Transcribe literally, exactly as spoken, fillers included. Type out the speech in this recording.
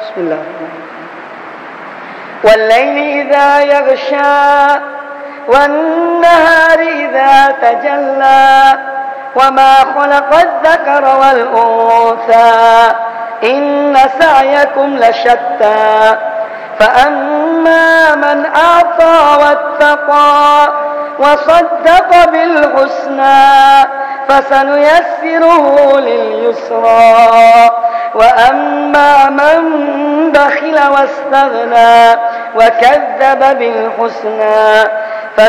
بسم الله الرحمن الرحيم والليل إذا يغشى والنهار إذا تجلى وما خلق الذكر والأنثى إن سعيكم لشتى فأما من أعطى واتقى وصدق بالحسنى فسنيسره لليسرى وأما من بخل واستغنى وكذب بالحسنى